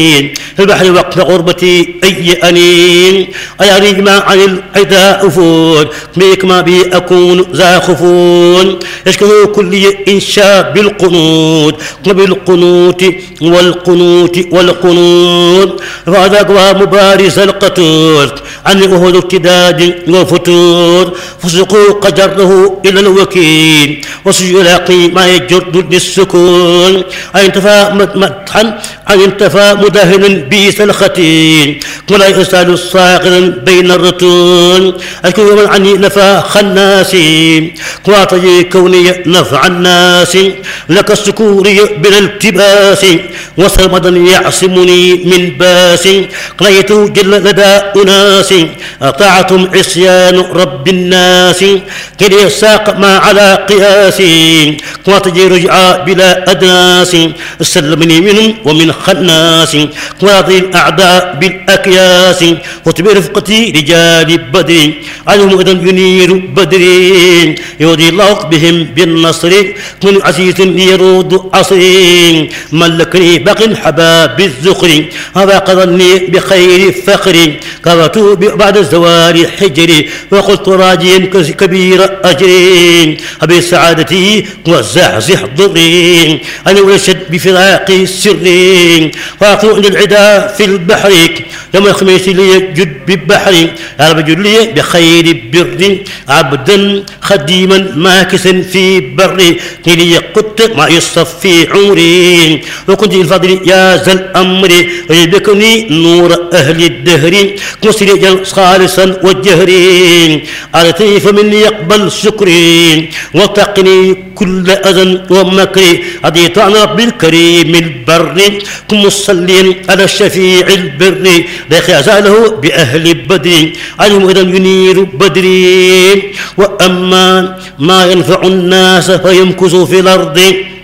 في البحر وقت غربتي أي أنين أيا رجما عن العداء أفور بك ما بي أكون ذا خفون يشكه كل إنشاء بالقنوت وبالقنوت والقنوت فهذا مبارز القتول عن أهد ابتداد وفتور فسقوا قدره إلى الوكيل وسيلاقي ما يجر للسكون أن انتفى مدحا أن انتفى مدهنا بئس الختين ولا يسأل الصاغرا بين الرتون أشكو من عني نفى خناسي واعطي كوني نفع الناس لك السكوري بلا التباس وصمدا يعصمني من باس قضيت جل لدى أناس أطاعتم عصيان رب الناس كلي الساق ما على قياسي واعطي رجعا بلا أدناس سلمني منهم ومن خناس واعطي الأعداء بالأكياس وتبرفقتي رجال بدر عنهم غدا ينير بدر يودي الله بهم بالنصر من عزيز يرود عصري ملكني بق حباب الزخر هذا قضني بخير فخر كرت بعد الزوال حجري وقلت راجيا كبير أجري أبي سعادتي والزحزح ضري أنا ولشد بفراقي سري واقع عند العدا في البحر يوم الخميس لي جد ببحر يا رب جد لي بخير بر عبدا خديما ماكسا في بر لي قدت ما يصفي عمري وكنت الفضل يا ذا الأمر ويبكني نور أهل الدهر مسرجا خالصا والجهرين أرتي فمن يقبل شكري وتقني كل أذى ومكري أضيت عن رب الكريم البر كن مصليا على الشفيع البر لا خزاله بأهل بدر عنهم إذا ينير بدري وأما ما ينفع الناس فيمكث في الأرض